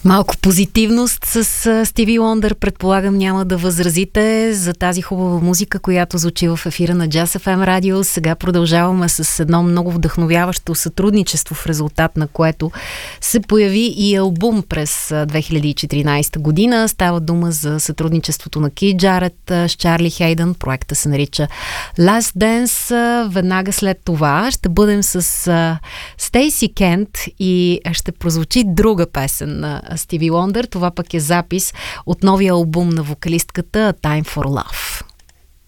Малко позитивност с Стиви Уондър, предполагам няма да възразите за тази хубава музика, която звучи в ефира на Jazz FM радио. Сега продължаваме с едно много вдъхновяващо сътрудничество, в резултат на което се появи и албум през 2014 година. Става дума за сътрудничеството на Кид Джарет с Чарли Хейдън. Проекта се нарича Last Dance. Веднага след това ще бъдем с Стейси Кент и ще прозвучи друга песен на Стиви Уондър. Това пък е запис от новия албум на вокалистката Time for Love.